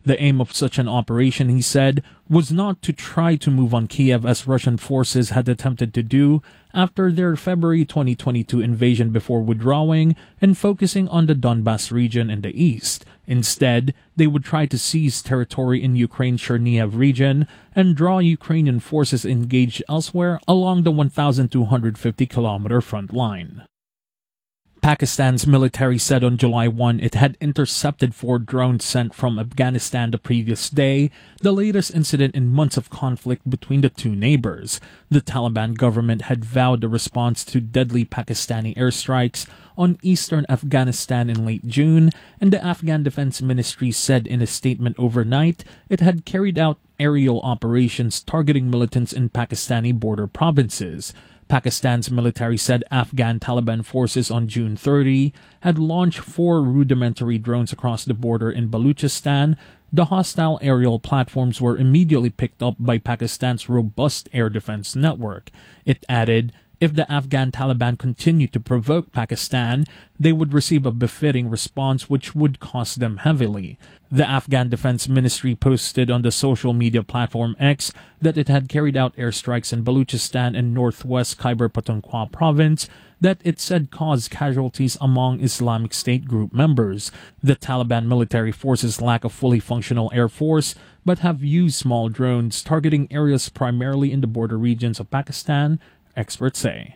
The aim of such an operation, he said, was not to try to move on Kiev as Russian forces had attempted to do after their February 2022 invasion before withdrawing and focusing on the Donbas region in the east. Instead, they would try to seize territory in Ukraine's Chernihiv region and draw Ukrainian forces engaged elsewhere along the 1,250-kilometer front line. Pakistan's military said on July 1 it had intercepted 4 drones sent from Afghanistan the previous day, the latest incident in months of conflict between the two neighbors. The Taliban government had vowed a response to deadly Pakistani airstrikes on eastern Afghanistan in late June, and the Afghan Defense Ministry said in a statement overnight it had carried out aerial operations targeting militants in Pakistani border provinces. Pakistan's military said Afghan Taliban forces on June 30 had launched 4 rudimentary drones across the border in Baluchistan. The hostile aerial platforms were immediately picked up by Pakistan's robust air defense network. It added, if the Afghan Taliban continue to provoke Pakistan, they would receive a befitting response which would cost them heavily. The Afghan Defense Ministry posted on the social media platform X that it had carried out airstrikes in Baluchistan and northwest Khyber Pakhtunkhwa province that it said caused casualties among Islamic State group members. The Taliban military forces lack a fully functional air force, but have used small drones targeting areas primarily in the border regions of Pakistan, experts say.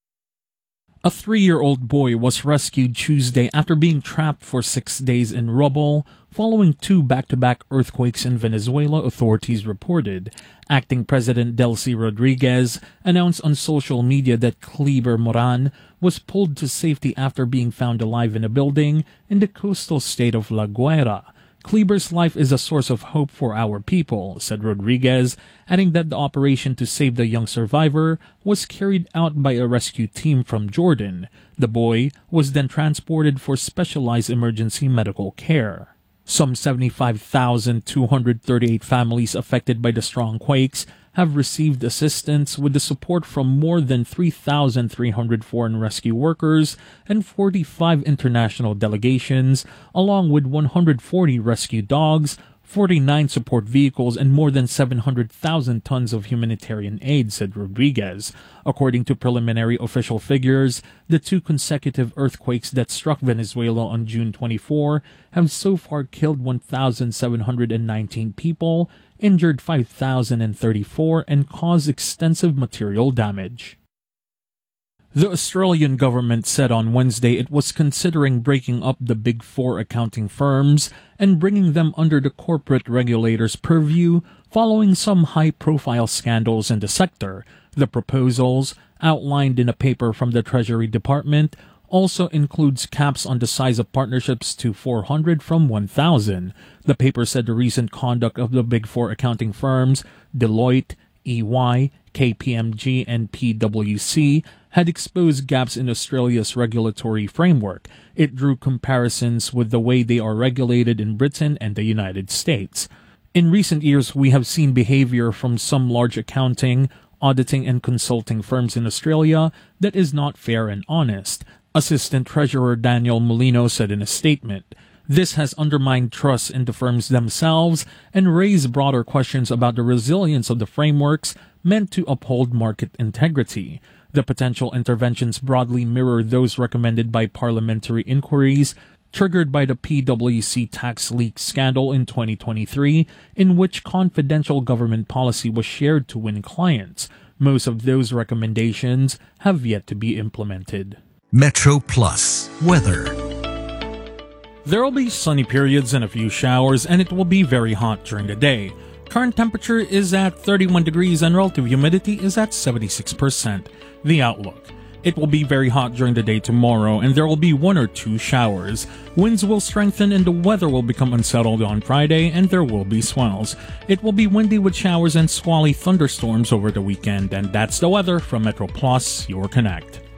A 3-year-old boy was rescued Tuesday after being trapped for 6 days in rubble following 2 back-to-back earthquakes in Venezuela, authorities reported. Acting President Delcy Rodriguez announced on social media that Kleber Moran was pulled to safety after being found alive in a building in the coastal state of La Guaira. Kleber's life is a source of hope for our people, said Rodriguez, adding that the operation to save the young survivor was carried out by a rescue team from Jordan. The boy was then transported for specialized emergency medical care. Some 75,238 families affected by the strong quakes have received assistance with the support from more than 3,300 foreign rescue workers and 45 international delegations, along with 140 rescue dogs, 49 support vehicles, and more than 700,000 tons of humanitarian aid, said Rodriguez. According to preliminary official figures, the 2 consecutive earthquakes that struck Venezuela on June 24 have so far killed 1,719 people, injured 5,034, and caused extensive material damage. The Australian government said on Wednesday it was considering breaking up the Big Four accounting firms and bringing them under the corporate regulator's purview following some high-profile scandals in the sector. The proposals, outlined in a paper from the Treasury Department, also includes caps on the size of partnerships to 400 from 1,000. The paper said the recent conduct of the Big Four accounting firms, Deloitte, EY, KPMG, and PwC, had exposed gaps in Australia's regulatory framework. It drew comparisons with the way they are regulated in Britain and the United States. In recent years, we have seen behavior from some large accounting, auditing, and consulting firms in Australia that is not fair and honest, Assistant Treasurer Daniel Molino said in a statement. This has undermined trust in the firms themselves and raised broader questions about the resilience of the frameworks meant to uphold market integrity. The potential interventions broadly mirror those recommended by parliamentary inquiries triggered by the PwC tax leak scandal in 2023, in which confidential government policy was shared to win clients. Most of those recommendations have yet to be implemented. Metro Plus weather. There will be sunny periods and a few showers, and it will be very hot during the day. Current temperature is at 31 degrees and relative humidity is at 76%. The outlook. It will be very hot during the day tomorrow, and there will be 1 or 2 showers. Winds will strengthen and the weather will become unsettled on Friday, and there will be swells. It will be windy with showers and squally thunderstorms over the weekend, and that's the weather from Metro Plus, your Connect.